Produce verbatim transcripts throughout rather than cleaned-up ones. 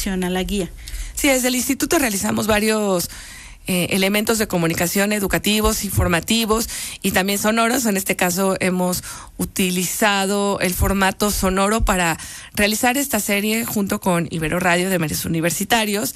atención a la guía. Sí, desde el instituto realizamos varios eh, elementos de comunicación educativos, informativos y también sonoros. En este caso hemos utilizado el formato sonoro para realizar esta serie junto con Ibero Radio de Medios Universitarios,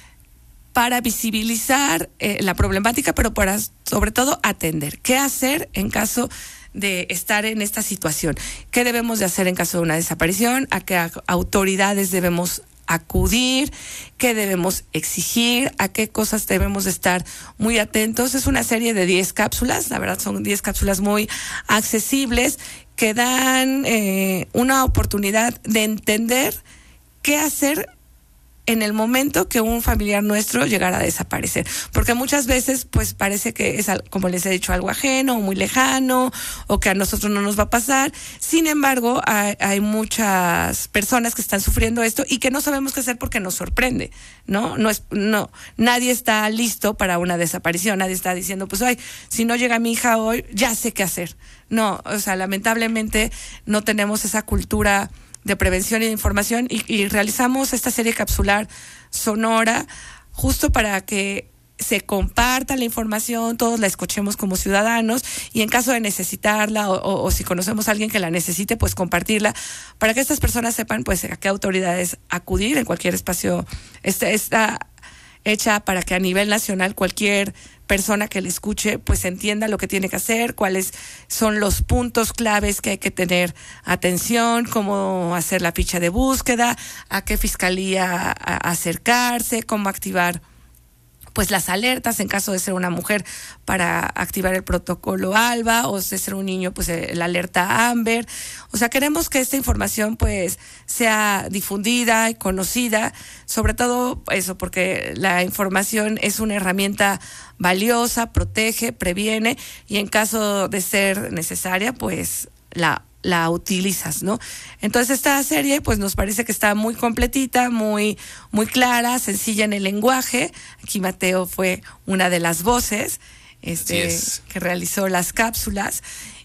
para visibilizar eh, la problemática, pero para sobre todo atender. ¿Qué hacer en caso de estar en esta situación? ¿Qué debemos de hacer en caso de una desaparición? ¿A qué autoridades debemos acudir? ¿Qué debemos exigir? ¿A qué cosas debemos de estar muy atentos? Es una serie de diez cápsulas, la verdad son diez cápsulas muy accesibles que dan eh, una oportunidad de entender qué hacer en el momento que un familiar nuestro llegara a desaparecer, porque muchas veces pues parece que es, como les he dicho, algo ajeno o muy lejano, o que a nosotros no nos va a pasar. Sin embargo, hay, hay muchas personas que están sufriendo esto y que no sabemos qué hacer porque nos sorprende, ¿no? No es, no, nadie está listo para una desaparición, nadie está diciendo, pues, ay, si no llega mi hija hoy, ya sé qué hacer. No, o sea, lamentablemente no tenemos esa cultura de prevención y de información, y, y realizamos esta serie capsular sonora justo para que se comparta la información, todos la escuchemos como ciudadanos, y en caso de necesitarla o, o, o si conocemos a alguien que la necesite, pues compartirla para que estas personas sepan pues a qué autoridades acudir en cualquier espacio. Esta está hecha para que a nivel nacional cualquier persona que le escuche pues entienda lo que tiene que hacer, cuáles son los puntos claves que hay que tener atención, cómo hacer la ficha de búsqueda, a qué fiscalía acercarse, cómo activar pues las alertas en caso de ser una mujer para activar el protocolo ALBA, o de ser un niño pues la alerta AMBER. O sea, queremos que esta información pues sea difundida y conocida, sobre todo eso, porque la información es una herramienta valiosa, protege, previene, y en caso de ser necesaria pues la la utilizas, ¿no? Entonces esta serie pues nos parece que está muy completita, muy muy clara, sencilla en el lenguaje. Aquí Mateo fue una de las voces este que realizó las cápsulas,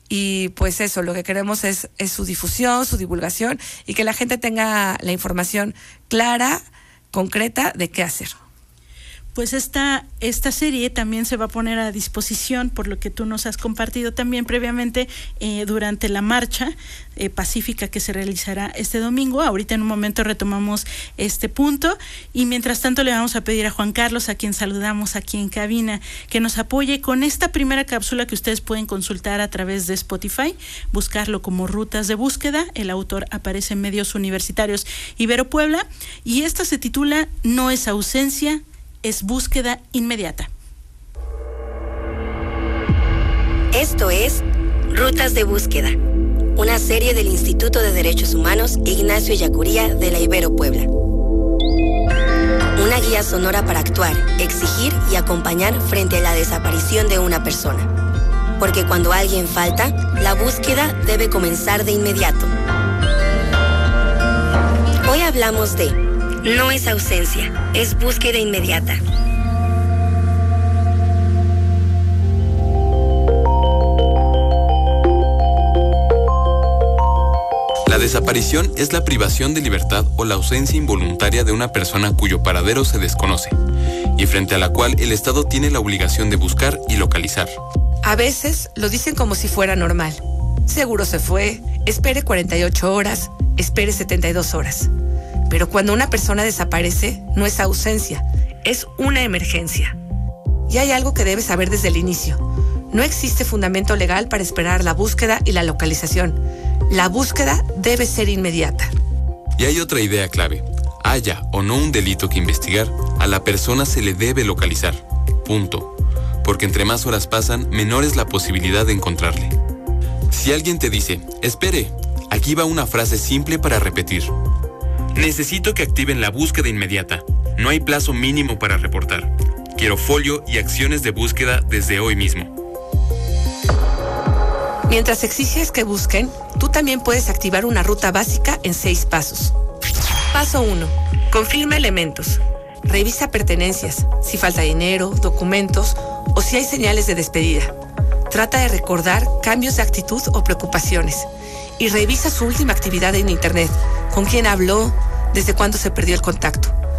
y pues eso, lo que queremos es, es su difusión, su divulgación, y que la gente tenga la información clara, concreta de qué hacer. Pues esta, esta serie también se va a poner a disposición, por lo que tú nos has compartido también previamente, eh, durante la marcha eh, pacífica que se realizará este domingo. Ahorita en un momento retomamos este punto, y mientras tanto le vamos a pedir a Juan Carlos, a quien saludamos aquí en cabina, que nos apoye con esta primera cápsula que ustedes pueden consultar a través de Spotify, buscarlo como Rutas de Búsqueda. El autor aparece en Medios Universitarios Ibero Puebla, y esta se titula No es ausencia, es búsqueda inmediata. Esto es Rutas de Búsqueda, una serie del Instituto de Derechos Humanos Ignacio Ellacuría de la Ibero Puebla. Una guía sonora para actuar, exigir y acompañar frente a la desaparición de una persona. Porque cuando alguien falta, la búsqueda debe comenzar de inmediato. Hoy hablamos de No es ausencia, es búsqueda inmediata. La desaparición es la privación de libertad o la ausencia involuntaria de una persona cuyo paradero se desconoce, y frente a la cual el Estado tiene la obligación de buscar y localizar. A veces lo dicen como si fuera normal. Seguro se fue, espere cuarenta y ocho horas, espere setenta y dos horas. Pero cuando una persona desaparece, no es ausencia, es una emergencia. Y hay algo que debes saber desde el inicio. No existe fundamento legal para esperar la búsqueda y la localización. La búsqueda debe ser inmediata. Y hay otra idea clave. Haya o no un delito que investigar, a la persona se le debe localizar. Punto. Porque entre más horas pasan, menor es la posibilidad de encontrarle. Si alguien te dice, espere, aquí va una frase simple para repetir. Necesito que activen la búsqueda inmediata. No hay plazo mínimo para reportar. Quiero folio y acciones de búsqueda desde hoy mismo. Mientras exiges que busquen, tú también puedes activar una ruta básica en seis pasos. Paso uno. Confirma elementos. Revisa pertenencias, si falta dinero, documentos o si hay señales de despedida. Trata de recordar cambios de actitud o preocupaciones. Y revisa su última actividad en Internet. ¿Con quién habló? ¿Desde cuándo se perdió el contacto?